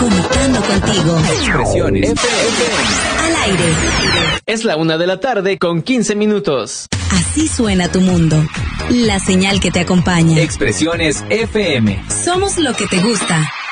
Comunicando contigo. Expresiones FM. Al aire. Es la 1:15 p.m. Así suena tu mundo. La señal que te acompaña. Expresiones FM. Somos lo que te gusta.